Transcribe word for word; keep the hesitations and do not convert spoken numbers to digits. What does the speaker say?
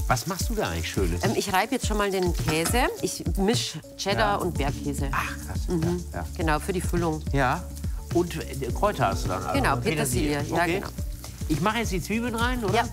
Was machst du da eigentlich Schönes? Ähm, ich reibe jetzt schon mal den Käse. Ich mische Cheddar Ja. und Bergkäse. Ach, krass. Mhm. Ja, ja. Genau, für die Füllung. Ja. Und äh, Kräuter hast du dann? Also Genau, Petersilie. Ja, Okay. genau. Ich mache jetzt die Zwiebeln rein, oder? Ja.